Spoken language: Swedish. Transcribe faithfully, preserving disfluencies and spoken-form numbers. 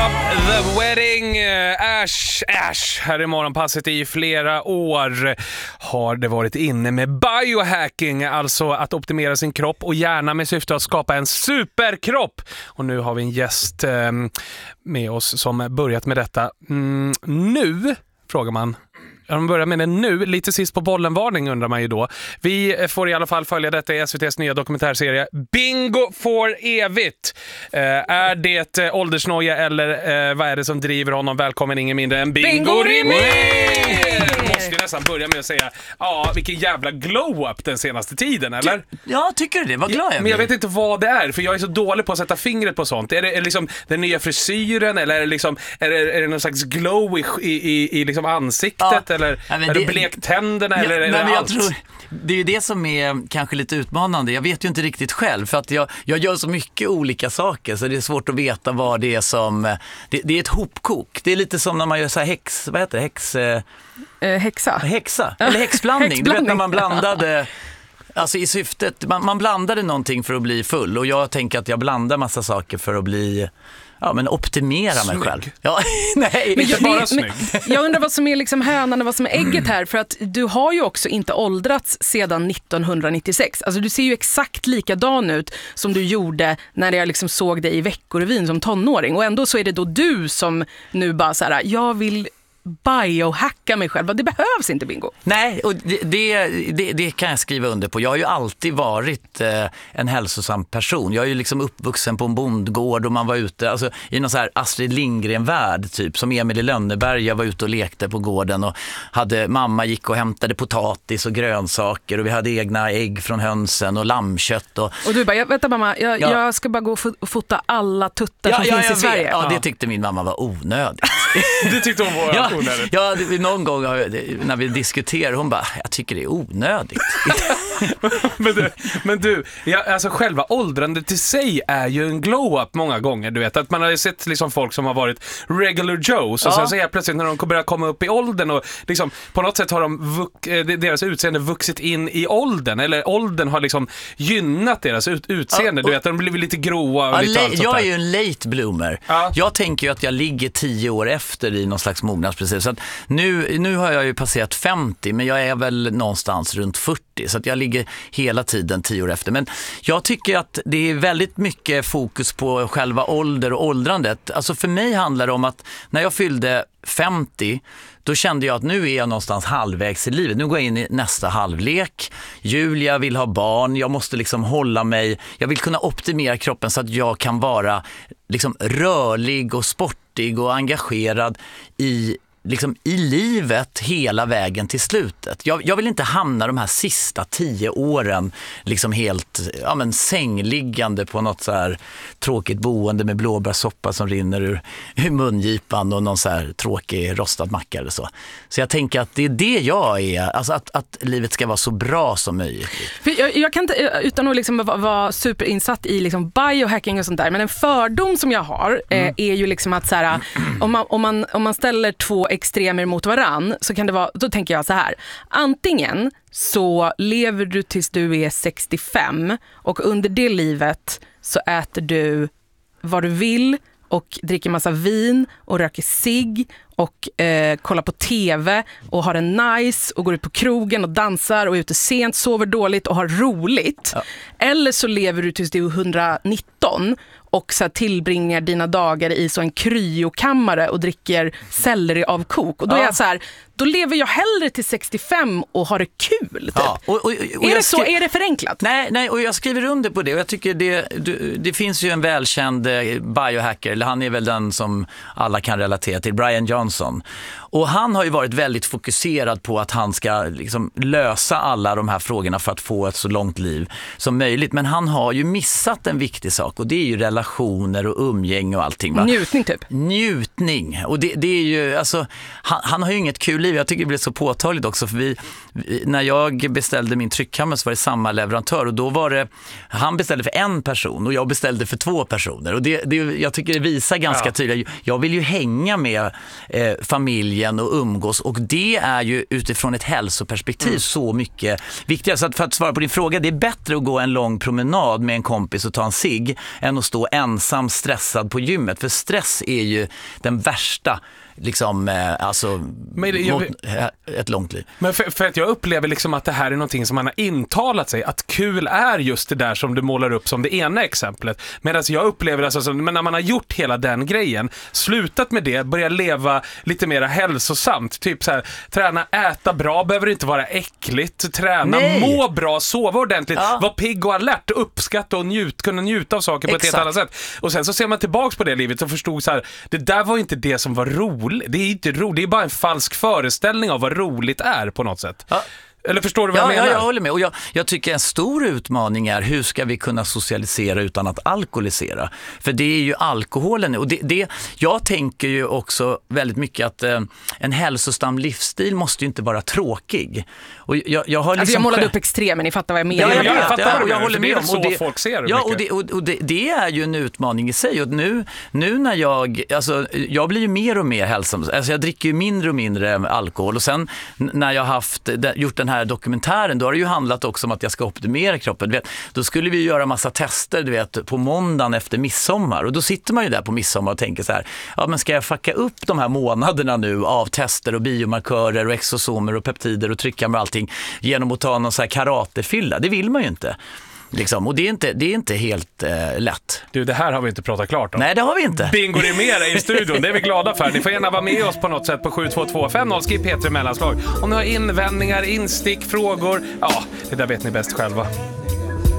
The Wedding, Ash, Ash, här i morgonpasset i flera år har det varit inne med biohacking, alltså att optimera sin kropp och gärna med syfte att skapa en superkropp. Och nu har vi en gäst eh, med oss som börjat med detta. Mm, nu, frågar man. De börjar med det nu, lite sist på bollen-varning undrar man ju då. Vi får i alla fall följa detta i S V T:s nya dokumentärserie Bingo for evigt. Eh, är det eh, åldersnoja eller eh, vad är det som driver honom? Välkommen ingen mindre än Bingo, Bingo Rimér! Måste ju nästan börja med att säga, ja, vilken jävla glow-up den senaste tiden, eller? Ty- ja, tycker du det? Vad glad jag blir. Men jag vet inte vad det är, för jag är så dålig på att sätta fingret på sånt. Är det, är det liksom den nya frisyren, eller är det, liksom, är det, är det någon slags glow i, i, i, i liksom ansiktet? Ja. Eller ja, är det, det blektänderna? Ja, eller är det nej, men jag allt? tror, det är ju det som är kanske lite utmanande. Jag vet ju inte riktigt själv, för att jag, jag gör så mycket olika saker, så det är svårt att veta vad det är som... Det, det är ett hopkok. Det är lite som när man gör så här häx... Vad heter det? Häx... Eh, häxa. Häxa. Eller häxblandning. häxblandning. Du vet när man blandade... Alltså i syftet... Man, man blandade någonting för att bli full. Och jag tänker att jag blandar massa saker för att bli... Ja, men optimera snygg. mig själv. Ja, nej, men inte jag, bara men, snygg. Jag undrar vad som är liksom hönan och vad som är ägget här. För att du har ju också inte åldrats sedan nittonhundranittiosex. Alltså du ser ju exakt likadan ut som du gjorde när jag liksom såg dig i Veckorevyn som tonåring. Och ändå så är det då du som nu bara så här, jag vill... biohacka mig själv. Det behövs inte, Bingo. Nej, och det, det, det, det kan jag skriva under på. Jag har ju alltid varit eh, en hälsosam person. Jag är ju liksom uppvuxen på en bondgård och man var ute alltså, i någon så här Astrid Lindgren-värld typ, som Emil i Lönneberg. Jag var ute och lekte på gården och hade, mamma gick och hämtade potatis och grönsaker och vi hade egna ägg från hönsen och lammkött. Och, och du bara, jag, vänta mamma, jag, ja. jag ska bara gå och fota alla tuttar ja, som ja, finns i Sverige. Ja, det tyckte min mamma var onödigt. Det tyckte hon var ja, onödigt. Ja, någon gång när vi diskuterar, hon bara, jag tycker det är onödigt. men du, men du ja, alltså själva åldrandet i sig är ju en glow-up många gånger, du vet. Att man har ju sett liksom folk som har varit regular Joes och ja. sen så är plötsligt när de börjar komma upp i åldern och liksom, på något sätt har de vux, deras utseende vuxit in i åldern, eller åldern har liksom gynnat deras ut, utseende, ja, och, du vet, de blir lite gråa och ja, lite allt sånt jag där. är ju en late bloomer. Ja. Jag tänker ju att jag ligger tio år efter i någon slags mognadsprecis. Så att nu, nu har jag ju passerat femtio, men jag är väl någonstans runt fyrtio, så att jag ligger hela tiden tio år efter. Men jag tycker att det är väldigt mycket fokus på själva ålder och åldrandet. Alltså för mig handlar det om att när jag fyllde femtio, då kände jag att nu är jag någonstans halvvägs i livet. Nu går jag in i nästa halvlek. Julia vill ha barn. Jag måste liksom hålla mig. Jag vill kunna optimera kroppen så att jag kan vara liksom rörlig och sportig och engagerad i liksom i livet hela vägen till slutet. Jag, jag vill inte hamna de här sista tio åren liksom helt ja, men sängliggande på något så här tråkigt boende med blåbärssoppa som rinner ur, ur mungipan och någon så här tråkig rostad macka eller så. Så jag tänker att det är det jag är, alltså att, att livet ska vara så bra som möjligt. För jag, jag kan inte, utan att liksom vara, vara superinsatt i liksom biohacking och sånt där, men en fördom som jag har mm. eh, är ju liksom att så här, om man, om man, om man ställer två extremer mot varann så kan det vara, då tänker jag så här, antingen så lever du tills du är sextiofem och under det livet så äter du vad du vill och dricker massa vin och röker cigg och eh, kollar på tv och har en nice och går ut på krogen och dansar och är ute sent, sover dåligt och har roligt. Ja. Eller så lever du tills du är etthundranitton och så här tillbringar dina dagar i så en kryokammare och dricker selleri av kok. Och då ja. är jag så här, då lever jag hellre till sextiofem och har det kul. Typ. Ja. Och, och, och är det så? Skri- är det förenklat? Nej, nej, och jag skriver under på det. Och jag tycker det, det, det finns ju en välkänd biohacker, eller han är väl den som alla kan relatera till, Brian Johnson. Och han har ju varit väldigt fokuserad på att han ska liksom lösa alla de här frågorna för att få ett så långt liv som möjligt. Men han har ju missat en viktig sak, och det är ju relationer och umgänge och allting. Va? Njutning typ. Njutning. Och det, det är ju, alltså, han, han har ju inget kul liv. Jag tycker det blir så påtagligt också, för vi, vi, när jag beställde min tryckkammare så var det samma leverantör, och då var det, han beställde för en person och jag beställde för två personer. Och det, det, jag tycker det visar ganska ja. tydligt. Jag vill ju hänga med eh, familjen och umgås, och det är ju utifrån ett hälsoperspektiv mm. så mycket viktigare. Så att för att svara på din fråga, det är bättre att gå en lång promenad med en kompis och ta en cigg än att stå ensam stressad på gymmet. För stress är ju den värsta liksom, eh, alltså men det, jag, mot ett långt liv. Men för, för att jag upplever liksom att det här är någonting som man har intalat sig, att kul är just det där som du målar upp som det ena exemplet. Medan jag upplever alltså, alltså, men när man har gjort hela den grejen, slutat med det, börjar leva lite mer hälsosamt, typ så här, träna, äta bra, behöver inte vara äckligt, träna, Nej. må bra, sova ordentligt, Ja. vara pigg och alert, uppskatta och njut, kunna njuta av saker på Exakt. ett helt annat sätt. Och sen så ser man tillbaks på det livet och förstod så här, det där var inte det som var roligt. Det är inte roligt, det är bara en falsk föreställning av vad roligt är på något sätt. Ja. Eller förstår du vad Ja, jag menar? ja, jag håller med. Och jag, jag tycker en stor utmaning är hur ska vi kunna socialisera utan att alkoholisera? För det är ju alkoholen. Och det, det, jag tänker ju också väldigt mycket att eh, en hälsosam livsstil måste ju inte vara tråkig. Och jag, jag, har liksom alltså jag målade själv... upp extremen, ni fattar vad jag menar. Ja, jag, jag, vet, fattar ja, vad och du jag menar, håller för det är med väl om. så Och det, folk ser det ja, mycket. och, det, och, och det, det är ju en utmaning i sig. Och nu, nu när jag, alltså, jag blir ju mer och mer hälsam. Alltså jag dricker ju mindre och mindre alkohol. Och sen när jag har haft, gjort den här dokumentären, då har det ju handlat också om att jag ska optimera kroppen. Du vet, då skulle vi göra massa tester, du vet, på måndagen efter midsommar. Och då sitter man ju där på midsommar och tänker så här, ja men ska jag fucka upp de här månaderna nu av tester och biomarkörer och exosomer och peptider och tryckar och allting genom att ta någon så här karatefylla? Det vill man ju inte. Liksom. Och det är inte, det är inte helt eh, lätt. Du, det här har vi inte pratat klart om. Nej, det har vi inte. Bingo Riméra i studion, det är vi glada för. Ni får gärna vara med oss på något sätt på sju två två fem noll, skriv P tre mellanslag. Om ni har invändningar, instick, frågor, ja, det där vet ni bäst själva.